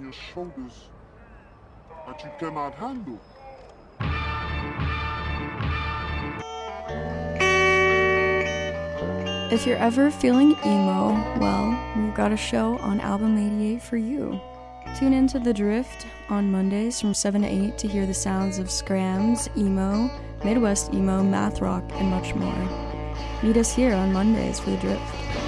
your shoulders that you cannot handle. If you're ever feeling emo, well, we've got a show on Album 88 for you. Tune into The Drift on Mondays from 7 to 8 to hear the sounds of scrams, emo, Midwest emo, math rock, and much more. Meet us here on Mondays for The Drift.